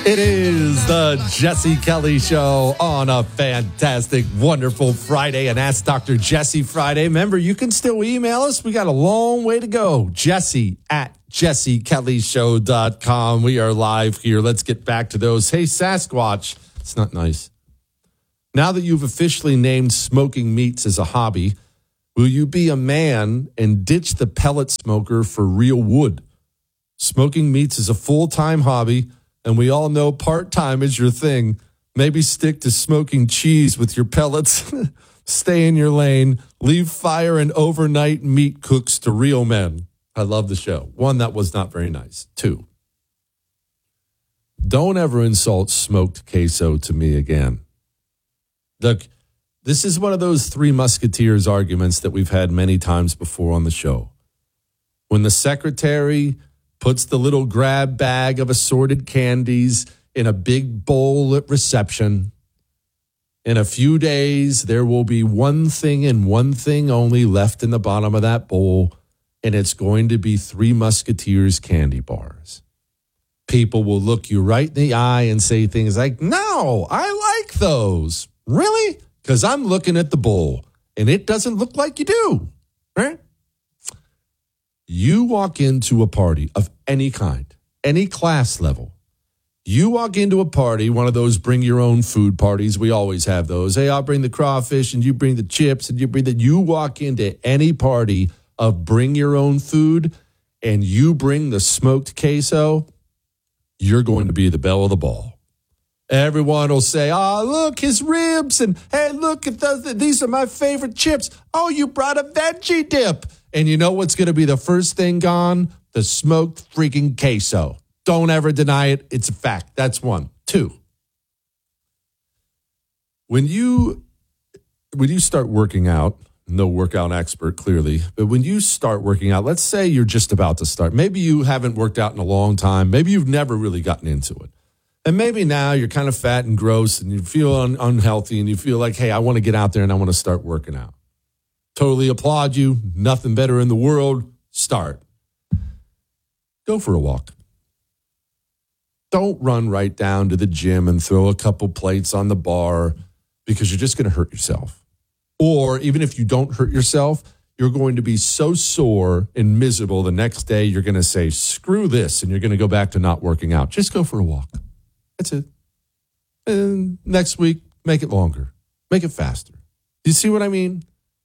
It is the Jesse Kelly Show on a fantastic, wonderful Friday, and Ask Dr. Jesse Friday. Remember, you can still email us. We got a long way to go. Jesse at jessekellyshow.com. We are live here. Let's get back to those. Hey, Sasquatch. It's not nice. Now that you've officially named smoking meats as a hobby, will you be a man and ditch the pellet smoker for real wood? Smoking meats is a full-time hobby, and we all know part-time is your thing. Maybe stick to smoking cheese with your pellets. Stay in your lane. Leave fire and overnight meat cooks to real men. I love the show. 1, that was not very nice. 2, don't ever insult smoked queso to me again. Look, this is one of those Three Musketeers arguments that we've had many times before on the show. When the secretary puts the little grab bag of assorted candies in a big bowl at reception, in a few days, there will be one thing and one thing only left in the bottom of that bowl, and it's going to be Three Musketeers candy bars. People will look you right in the eye and say things like, "No, I like those." Really? Because I'm looking at the bowl, and it doesn't look like you do, right? You walk into a party of any kind, any class level. You walk into a party, one of those bring your own food parties. We always have those. Hey, I'll bring the crawfish and you bring the chips and you bring that. You walk into any party of bring your own food and you bring the smoked queso, you're going to be the belle of the ball. Everyone will say, "Oh, look, his ribs." And, "Hey, look at those. These are my favorite chips. Oh, you brought a veggie dip." And you know what's going to be the first thing gone? The smoked freaking queso. Don't ever deny it. It's a fact. That's 1. 2, when you start working out, no workout expert clearly, but when you start working out, let's say you're just about to start. Maybe you haven't worked out in a long time. Maybe you've never really gotten into it. And maybe now you're kind of fat and gross and you feel unhealthy and you feel like, hey, I want to get out there and I want to start working out. Totally applaud you. Nothing better in the world. Start. Go for a walk. Don't run right down to the gym and throw a couple plates on the bar because you're just going to hurt yourself. Or even if you don't hurt yourself, you're going to be so sore and miserable the next day, you're going to say, screw this, and you're going to go back to not working out. Just go for a walk. That's it. And next week, make it longer. Make it faster. Do you see what I mean?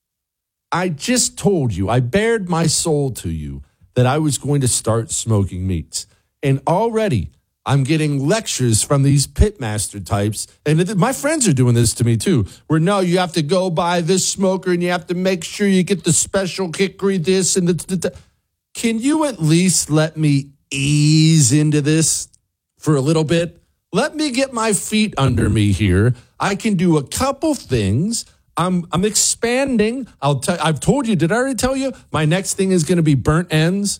I just told you, I bared my soul to you that I was going to start smoking meats. And already I'm getting lectures from these pitmaster types. And my friends are doing this to me too, where no, you have to go buy this smoker and you have to make sure you get the special hickory this and the. Can you at least let me ease into this for a little bit? Let me get my feet under me here. I can do a couple things. I'm expanding. I've told you. Did I already tell you? My next thing is going to be burnt ends.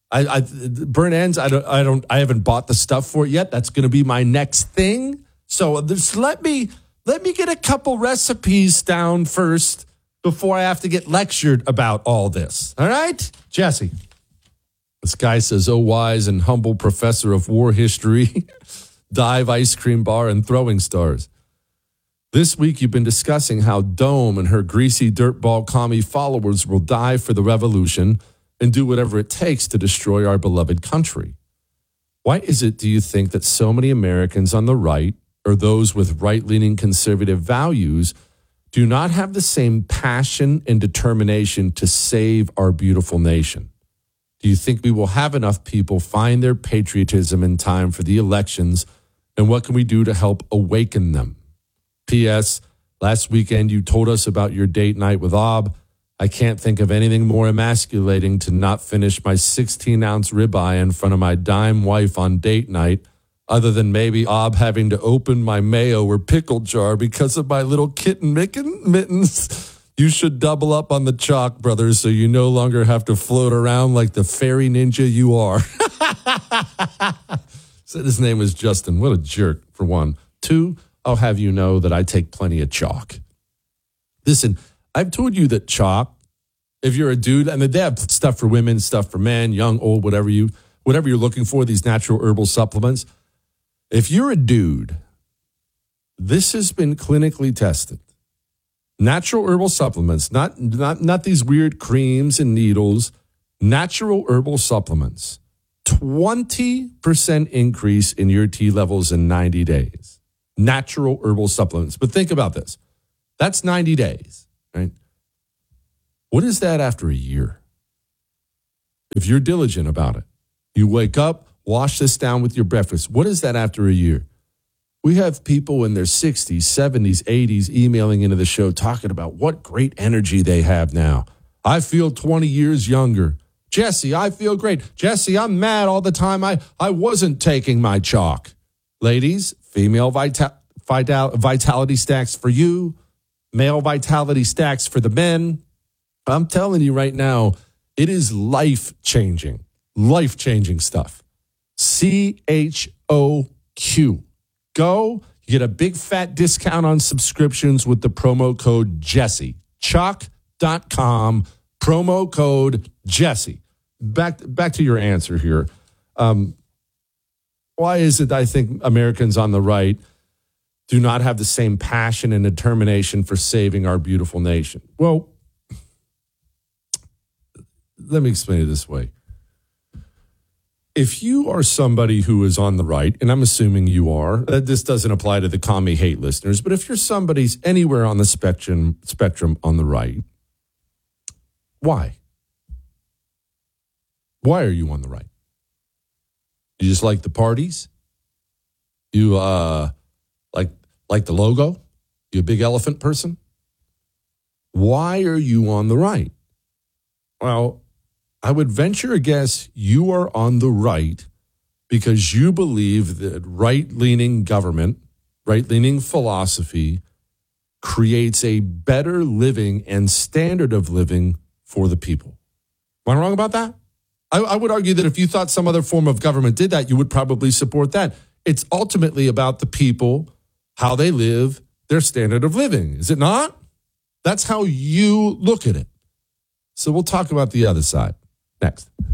Burnt ends. I haven't bought the stuff for it yet. That's going to be my next thing. So just let me get a couple recipes down first before I have to get lectured about all this. All right, Jesse. This guy says, "Oh, wise and humble professor of war history, dive ice cream bar and throwing stars. This week, you've been discussing how Dome and her greasy dirtball commie followers will die for the revolution and do whatever it takes to destroy our beloved country. Why is it, do you think, that so many Americans on the right, or those with right-leaning conservative values, do not have the same passion and determination to save our beautiful nation? Do you think we will have enough people find their patriotism in time for the elections, and what can we do to help awaken them? P.S. Last weekend, you told us about your date night with Ob. I can't think of anything more emasculating to not finish my 16-ounce ribeye in front of my dime wife on date night, other than maybe Ob having to open my mayo or pickle jar because of my little kitten mittens. You should double up on the chalk, brother, so you no longer have to float around like the fairy ninja you are." Said his name was Justin. What a jerk, for 1. 2, I'll have you know that I take plenty of chalk. Listen, I've told you that chalk, if you're a dude, and they have stuff for women, stuff for men, young, old, whatever you're looking for, these natural herbal supplements. If you're a dude, this has been clinically tested. Natural herbal supplements, not these weird creams and needles, natural herbal supplements. 20% increase in your T levels in 90 days. Natural herbal supplements. But think about this. That's 90 days, right? What is that after a year? If you're diligent about it, you wake up, wash this down with your breakfast. What is that after a year? We have people in their 60s, 70s, 80s emailing into the show talking about what great energy they have now. I feel 20 years younger. Jesse, I feel great. Jesse, I'm mad all the time. I wasn't taking my chalk. Ladies, female vitality stacks for you. Male vitality stacks for the men. I'm telling you right now, it is life-changing stuff. CHOQ. Go, you get a big fat discount on subscriptions with the promo code Jesse. Chalk.com, promo code Jesse. Back to your answer here. Why is it I think Americans on the right do not have the same passion and determination for saving our beautiful nation? Well, let me explain it this way. If you are somebody who is on the right, and I'm assuming you are, this doesn't apply to the commie hate listeners, but if you're somebody's anywhere on the spectrum on the right, why? Why are you on the right? You just like the parties? You like the logo? You a big elephant person? Why are you on the right? Well, I would venture a guess you are on the right because you believe that right-leaning government, right-leaning philosophy creates a better living and standard of living for the people. Am I wrong about that? I would argue that if you thought some other form of government did that, you would probably support that. It's ultimately about the people, how they live, their standard of living. Is it not? That's how you look at it. So we'll talk about the other side next.